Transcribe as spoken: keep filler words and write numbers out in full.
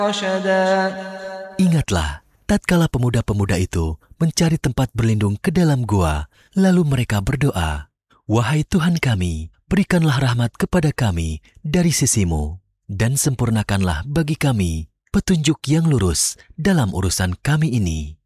رشدا. Ingatlah, tatkala pemuda-pemuda itu mencari tempat berlindung ke dalam gua, lalu mereka berdoa, "Wahai Tuhan kami, berikanlah rahmat kepada kami dari sisi-Mu, dan sempurnakanlah bagi kami petunjuk yang lurus dalam urusan kami ini."